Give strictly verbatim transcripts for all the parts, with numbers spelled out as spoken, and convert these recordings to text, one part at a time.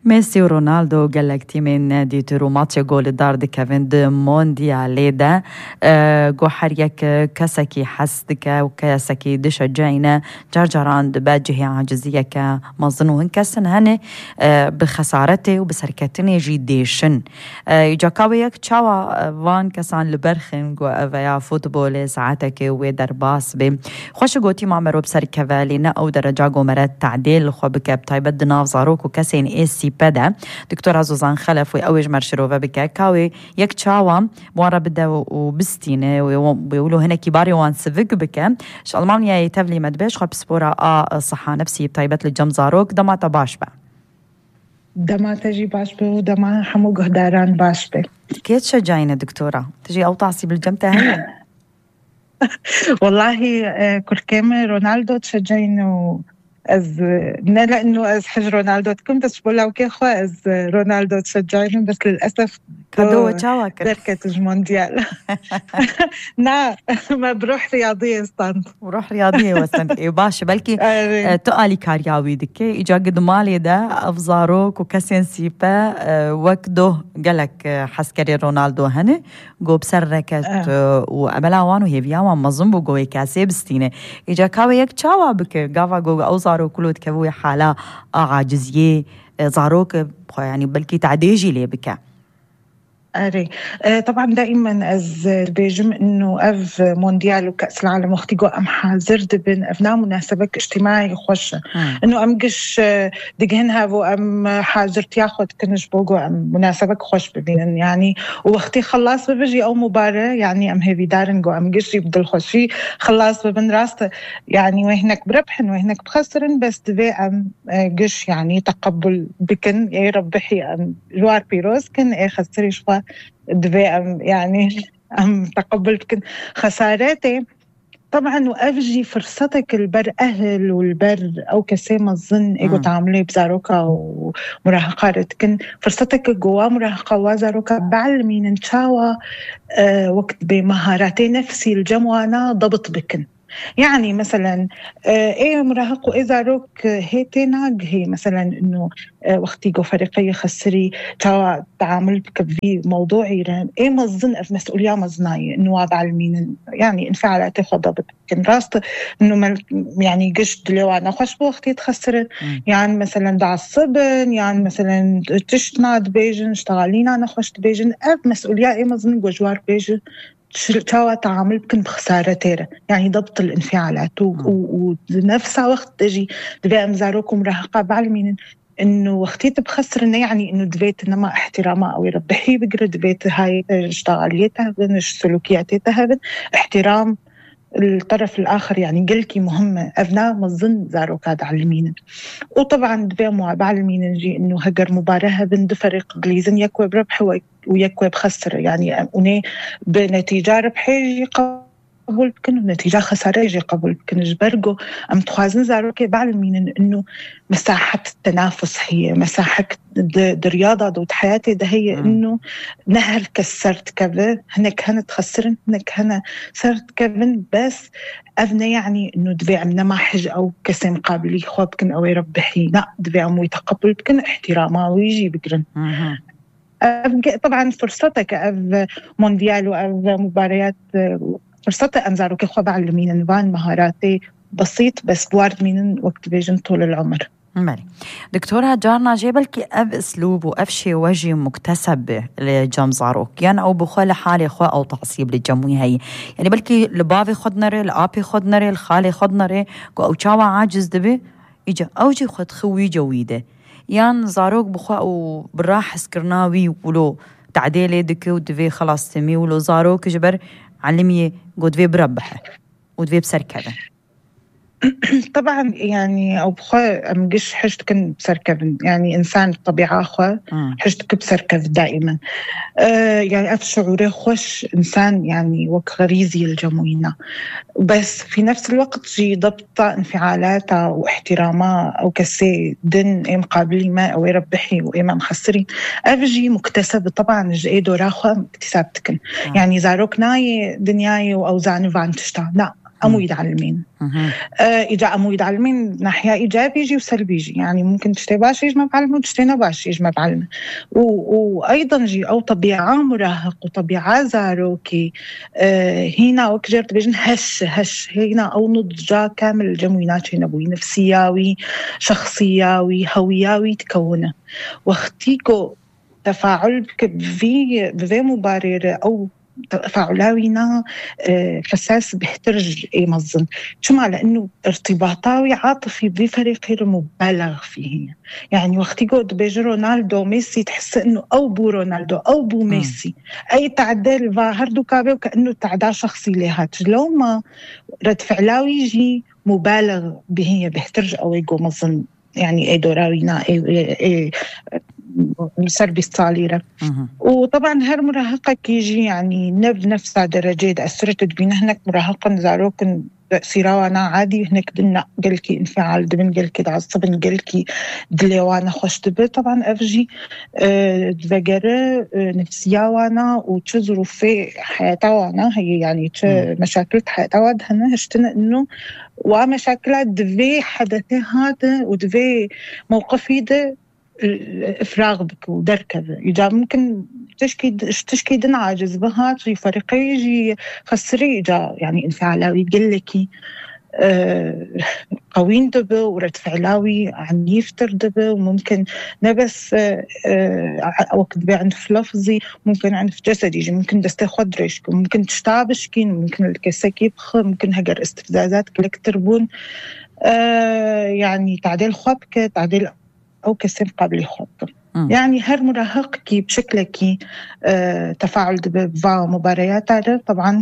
ميسي ورونالدو قال لك تيمين دي ترو ماتش جول دار دي كافين دي مونديالي دا جو حريك كسكي حسدك وكسكي دش جاينا جرجران باجه عاجزية كمظنوهن كسن هني بخسارته وبسركتني جيديشن يجاكاويك تشاوا وان كسان لبرخن جو أفيا فوتبول ساعتك ويدر باس بي خوش قوتي معمرو بسركفالينا أو درجة جو مرات تعديل خو بكاب طيبت دناف زاروك وكسين إيسي بدا دكتورة زوزان خلف وأوج مرشروفة بكاكاوي يك تشاوا موارا بدا وبستينة ويقولوا هنا كباري وان سفق بكا شاء الله مامنيا يتفلي مدبش خو بسبورة آه صحة نفسي بطيبت للجم زاروك دما تباش با دما تجي باش به ودما حمو قهداران باش به كيف تشجعينا دكتورة تجي أو تعصي بالجم تهيا والله كل كلمة رونالدو تشجعينه از نه لانه از حج رونالدو كنت بقول لك يا اخوه از رونالدو تشجعينه بس للاسف كدو تشاوك دركة المونديال نا ما بروح رياضيه استنت وروح رياضيه وسن اي باشا بلكي تقالي كارياوي دكي اجا قد مالي ده افزاروك وكاسين سيبا وكدو قالك حسكري رونالدو هني جو بسركت وابلاوان وهي بياوان مظن بو كاسي بستينه اجا كاوي يك تشاوا بك غافا جو اوزارو كلو تكوي حالا عاجزيه زاروك يعني بلكي تعديجي لي بك أري أه طبعا دائما از بيجم انه اف مونديال وكأس العالم وقت جو ام حاضر دبن افنا مناسبك اجتماعي خوش انه ام قش دقهن هافو ام حاضر تاخد كنش بوجو ام مناسبك خوش ببين يعني ووقتي خلاص ببجي او مباراة يعني ام هيفي دارن جو ام قش يبدل خوشي خلاص ببن راسته يعني وهناك بربحن وهناك بخسرن بس دبي ام قش يعني تقبل بكن يا ربحي ام جوار بيروز كن اي خسري شوى دبي أم يعني أم تقبلت كن خساراتي طبعا وأفجي فرصتك البر أهل والبر أو كسيما الظن إيجو تعاملي بزاروكا ومراهقات كن فرصتك جوا مراهقة وزاروكا بعلمين انشاوا أه وقت بمهاراتي نفسي الجموانا ضبط بكن يعني مثلا ايه مراهق واذا روك هيتي ناق هي مثلا انه وقتي جو فريقي خسري توا تعامل في موضوعي ايه مظن في مسؤوليه مزناي انه وابع المين يعني انفعالاتي خضبت كان راست انه يعني قشت لو انا خوش بوقتي تخسر يعني مثلا دعصبن يعني مثلا تشتناد بيجن اشتغالين انا خوش بيجن اب مسؤوليه ايه مظن جوار بيجن توا تعامل يمكن بخسارة تيرة يعني ضبط الانفعالات ونفسها وقت تجي دبي أمزاروك ومراهقة بعلمين إنه وقتيت بخسر إنه يعني إنه دبيت إنما احترامها أو يربحي بقرا دبيت هاي اشتغاليتها بين سلوكياتها بين احترام الطرف الآخر يعني قلكي مهمة أبناء مظن زاروك هذا علمين وطبعا دبي مع بعلمين نجي إنه هجر مباراة بين فريق إنجليزي يكوي بربح ويكوي بخسر يعني أني بنتيجة ربح يجي قبول بكن ونتيجة خسارة يجي قبول بكن جبرجو أم تخازن زاروك بعلمين إنه مساحة التنافس هي مساحة الرياضة دوت حياتي ده هي إنه نهر كسرت كذا هناك هنا تخسرن هناك هنا صرت كذا بس أبنى يعني إنه دبي عمنا ما حج أو كسم قابلي خوابكن أو يربحي لا دبي عمو يتقبل بكن احترامه ويجي بكرن طبعا فرصتك أف مونديال وأف مباريات فرصتها أنزارو كخوا بعلمين نبان مهاراتي بسيط بس بوارد مين وقت بيجن طول العمر. مالي دكتورة جارنا جيبلكي أب أسلوب وأف شي وجه مكتسب لجم زاروك يعني أو بخال حالي خوا أو تعصيب للجموي هي يعني بلكي لبابي خد نري لأبي خد نري الخالي خد نري أو تشاوا عاجز دبي إجا أوجي خد خوي جويدة يعني زاروك بخوا أو براح سكرناوي ولو تعديلي دكي ودفي خلاص تمي ولو زاروك جبر علمي قد في بربحه ودفي بسركبه طبعا يعني أو بخوا أمجش حشتك بسركب يعني إنسان طبيعة أخوة حشتك بسركب دائما آه يعني أف شعوري خوش إنسان يعني وكغريزي الجموينة بس في نفس الوقت جي ضبط انفعالاتها واحترامها أو كسي دن إيه مقابلي ما أو يربحي وإيه ما مخسرين أفجي مكتسب طبعا جي دورا أخوة اكتسابتكن آه. يعني زاروك ناي دنياي وأوزاني فانتشتا لا أمو يتعلمين إجا أمو يتعلمين ناحية إيجابي يجي وسلبي يجي، يعني ممكن تشتي باش يجي ما بعلمه وتشتي نباش يجي ما بعلمه. وأيضا جي أو طبيعة مراهق وطبيعة زاروكي آه هنا وكجرت بيجن هش هش هنا أو نضجة كامل الجموينات هنا بوي نفسياوي شخصياوي هوياوي تكونه واختيكو تفاعل بفي بفي مباررة أو تفاعلاوينا حساس بيحترج يمظن شو مع لأنه ارتباطاوي عاطفي بفريق غير مبالغ فيه. يعني وقت يقول بيج رونالدو ميسي تحس إنه أو بو رونالدو أو بو ميسي أي تعديل فهردو كابي وكأنه تعدى شخصي لهات لو ما رد فعلاوي يجي مبالغ به بيحترج أو يقو مظن يعني أي دوراوينا أي, أي سربي الصاليرة. وطبعا هر مراهقة كيجي يعني نب نفس درجات أثرت بينا هناك مراهقة نزاروكن سيراوانا عادي هناك دنا قلكي انفعال دبن قلكي دعصبن قلكي دليوانا خوش دبي طبعا أفجي أه دفقر نفسياوانا وچه ظروفي حياتاوانا هي يعني چه مشاكل حياتاوا دهنا هشتنا إنه ومشاكلات دفي حدثي هذا ودفي موقفي ده إفراغ بك ودركة إذا ممكن تشكي تشكي دنا عاجز بها في فريقي يجي خسري إذا يعني انفعالاوي يقلكي آه قوين دبه ورد فعلاوي عنيف تردبه وممكن نبس آه آه وقت بي عند في لفظي ممكن عند في جسدي يجي ممكن دستي خدرش ممكن تشتابشكين ممكن الكساكي بخ ممكن هجر استفزازات كلك تربون آه يعني تعديل خبكة تعديل أو كسم قبل خطر يعني هر مراهق كي بشكل كي آه تفاعل بفا مباريات هذا طبعا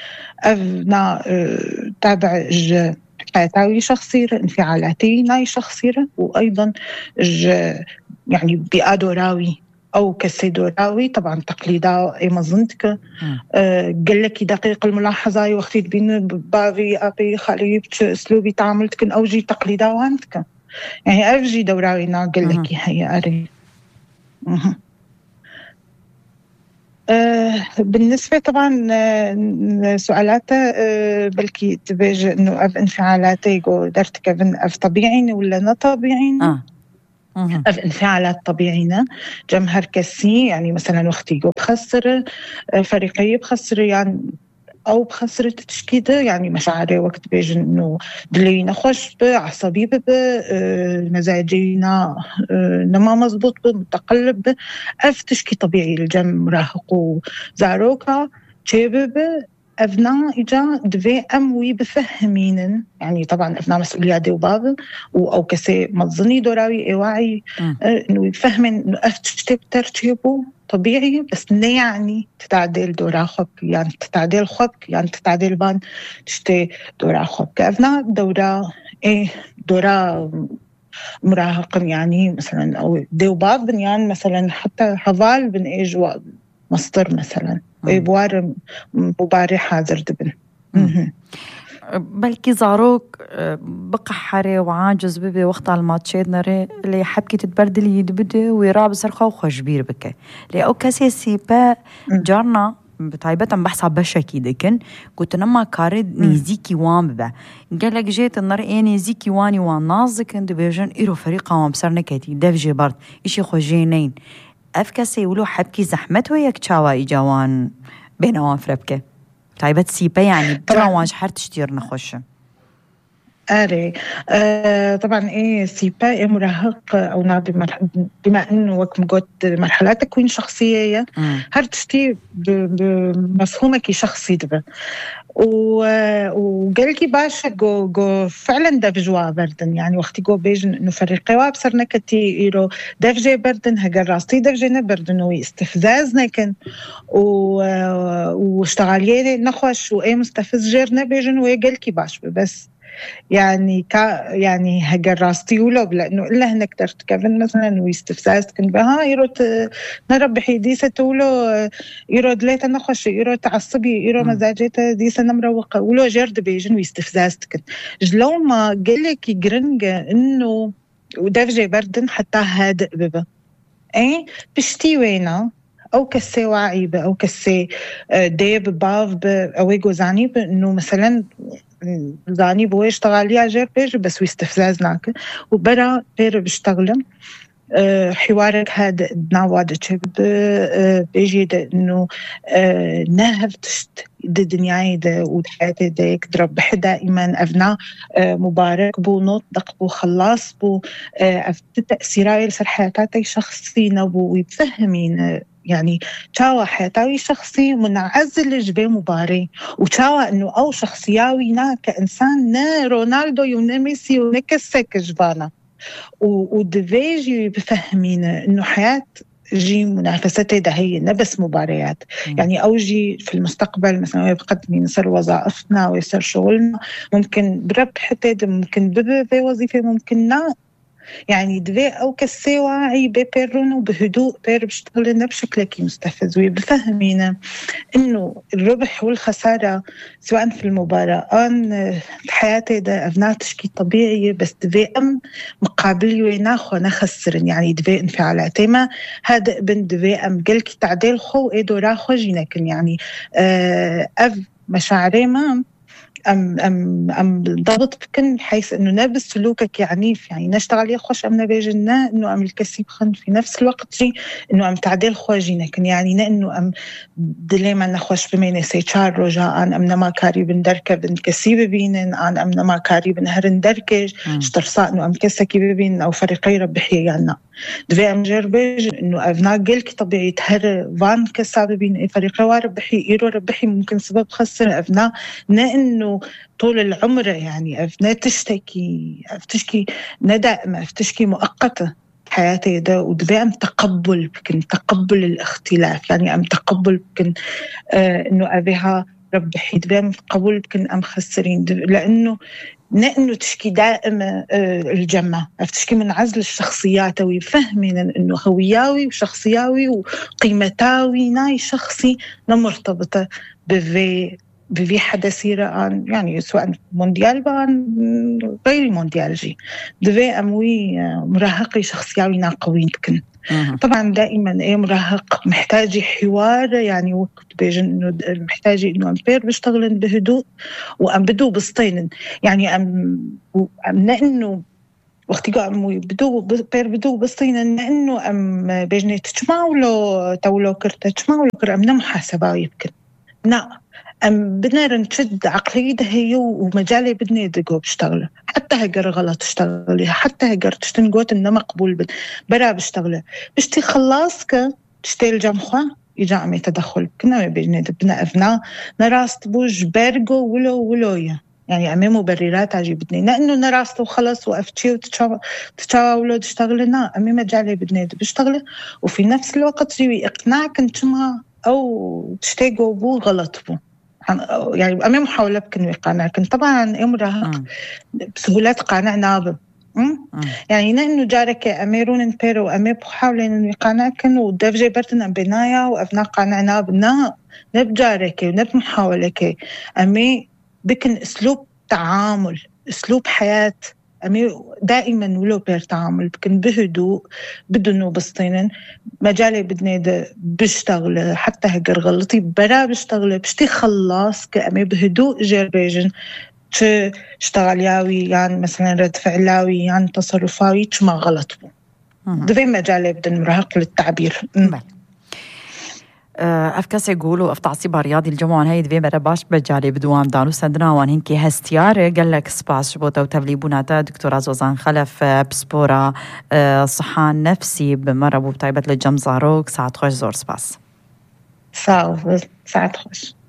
أفنا آه تابع ج حياتاوي شخصيرة انفعالاتي ناي شخصيرة وأيضا ج يعني بيادوراوي أو كسيدوراوي طبعا تقليدا أي مظنتك آه قال لك دقيق الملاحظة وقتيت بين بابي أبي خليب أسلوبي تعاملتك أو جي تقليدا وانتك يعني أرجي دوراوينا قال لك هي أري أه بالنسبة طبعا أه سؤالاته أه بلكي تبيج إنه أف انفعالاته يقول درت كيفن أف طبيعين ولا نا طبيعين آه. أف انفعالات طبيعينا جمهر كسي يعني مثلا وقت يقول بخسر فريقي بخسر يعني أو بخسرة تشكيدة يعني مشاعري وقت بيجن إنه دلينا خوش به عصبي به آه مزاجينا آه نما مزبوط به متقلب به أف تشكي طبيعي الجم مراهق وزاروكا تشيبه به أفنا إجا دفي أموي بفهمين يعني طبعا أفنا مسؤولياتي وبابا أو كسي مظني دوراوي إيواعي آه إنه يفهمين إنه أف تشتي بترتيبه طبيعي بس يعني تتعدل دورا خبك يعني تتعدل خبك يعني تتعدل بان تشتي دورا خبك أفنا دورا إيه دورا مراهق يعني مثلا أو ديوباب بن يعني مثلا حتى حفال بن إيجوا مصدر مثلا ويبوار مباري حاضر دبن بلكي زاروك بقى حري وعاجز ببي وقت على الماتشات نري اللي حبكي تتبردل يدبدي ويراب سرخة وخش بير بك اللي أو كاسي سيبا جارنا بتعيبة بحث بشكي دكن قلت نما كارد نيزيكي وان ببا قال لك جيت النار ايه نيزيكي واني وان نازك اند بيجن ايرو فريقا وان بسر نكاتي داف جيبارت اشي خوجينين اف كاسي ولو حبكي زحمت وياك تشاوا ايجاوان بينوان فربكه طيبت سيبا يعني بتراوان شحر تشتير نخش أري آه طبعا إيه سيبا إيه مراهق أو نادي مرحلة بما إنه وقت مقود مرحلة تكوين شخصية هر تشتي بمفهومة كي شخصي دبا وقالكي باشا جو جو فعلا داف جوا بردن يعني وقتي جو بيجن إنه فريقي وابصرنا كتي إيرو داف جي بردن هجر راستي داف جينا بردن واستفزازنا كن واشتغاليني نخوش وإيه مستفز جيرنا بيجن ويقالكي باش بس يعني كا يعني هجر راستي ولو لأنه إلا هنك درت كفن مثلا ويستفزاز كن بها يروت نربي حديثة ولو يرود ليت نخش يرود تعصبي يرود مزاجته ديسة نمروقة ولو جرد بيجن ويستفزاز كن جلو ما قلك يقرنجة إنه وداف جي بردن حتى هادئ ببا أي بشتي وينا أو كسي واعي أو كسي ديب باف أو يجوزاني بأنه مثلا زاني بوي اشتغاليا جير بيج بس ويستفزازناك وبرا بير بشتغلم أه حوارك هذا ناواد تشب أه بيجي إنه أه نهفتشت د دنياي ده وحياتي ده يقدر بحدا دائما أبناء أه مبارك بو نطق بو خلاص بو أه أفت تأثيري لسر حياتي شخصي نبو ويتفهمين يعني تشاوى حياتي شخصي منعزل جبه مباري وتشاوى إنه أو شخصياوي نا كإنسان نا رونالدو يونا ميسي ونكسك جبانا ودفيجي بفهمينا إنه حياة جي منافستي ده هي نبس مباريات م. يعني أوجي في المستقبل مثلا بقدمين يصير وظائفنا ويصير شغلنا ممكن بربح تيد ممكن ببي وظيفة ممكن لا يعني دفي أو كسي واعي بيرون وبهدوء بير بشتغلنا بشكل كي مستفز وبفهمينا إنه الربح والخسارة سواء في المباراة أن حياتي ده أبناء تشكي طبيعية بس دفي أم مقابل ويناخو نخسرن يعني دفي انفعالاتي ما هذا ابن دفي أم قلك تعديل خو إيدو راخو جينكن يعني آه أف مشاعري ما أم أم أم ضبط بكن حيث إنه نبس سلوكك يعنيف يعني نشتغل يخوش أم نبيجنا إنه أم الكسيب خن في نفس الوقت جي إنه أم تعديل خواجينا كن يعني إنه أم دليما نخوش بمين سيشار رجاء أن أم نما كاري بندركة بنكسيب بينن أن أم نما كاري بنهرن دركج اشترصاء إنه أم كسكي ببين أو فريقي ربحي يعني دفي أم جربج إنه أبناء قلك طبيعي تهر فان كساب بين فريقي وربحي إيرو ربحي ممكن سبب خسر أبناء نا إنه طول العمر يعني أبناء تشتكي تشكي ندائمة تشكي مؤقتة حياتي ده ودفي أم تقبل بكن تقبل الاختلاف يعني أم تقبل بكن آه إنه أبيها ربحي دفي أم تقبل بكن أم خسرين لأنه نأنه تشكي دائما الجمع تشكي من عزل الشخصيات ويفهمين إنه هوياوي وشخصياوي وقيمتاوي ناي شخصي نمرتبطة بفي بفي حدثيرة عن يعني سواء مونديال بان غير مونديال جي دفي أموي مراهقي شخصياوي ناقوين بكن طبعا دائما ايه مراهق محتاجي حوار يعني وقت بيجن انه محتاجي انه امبير بيشتغلن بهدوء وام بدو بسطين يعني ام ام انه وقت يقام بدو بير بدو بسطين انه ام بيجني تجمعوا له تولو كرت تجمعوا له كر ام محاسبه يمكن لا أم بدنا نشد عقلية هي ومجالي بدنا يدقوا بشتغله حتى هجر غلط اشتغليها حتى هجر تشتنقوت إنه مقبول بد برا بشتغله بشتي خلاصك تشتي الجمخة يجعمي تدخل كنا بيجنا بدنا أبناء نراست بوج بارجو ولو ولويا يعني أمي مبررات عجيب بدني لأنه نراست وخلص وأفتشي وتتشاولوا تشتغلنا أمي مجالي بدنا بشتغله وفي نفس الوقت يوي إقناعك انتما أو تشتيقوا بو غلط بو يعني أمي محاولة بكن ويقانع كن طبعا أم راهق بسهولات قانع نابم يعني إنه جارك أميرون انبيرو أمي بحاولين إنه يقانع كن ودف جيبرتنا بنايا وأبناء قانع نابنا نب جارك ونب محاولك أمي بكن أسلوب تعامل أسلوب حياة أمي دائما ولو بير تعامل بكن بهدوء بدنو بسطينن مجالي بدنا بشتغل حتى هجر غلطي برا بشتغل بشتي خلاص كأمي بهدوء جربيجن تشتغل ياوي يعني مثلا رد فعلاوي يعني تصرفاوي ما غلط بو دفي مجالي بدن مراهق للتعبير أفكاس يقولوا أفتعصيبها رياضي الجمعان هاي دفي برباش بجالي بدوام دانو سندنا وان هنكي هستيار قال لك سباس شبوتا وتبليبونا تا دكتورة زوزان خلف بسبورة صحان نفسي بمرة بوبتايبت للجمزاروك ساعة خوش زور سباس ساعة ساعة خوش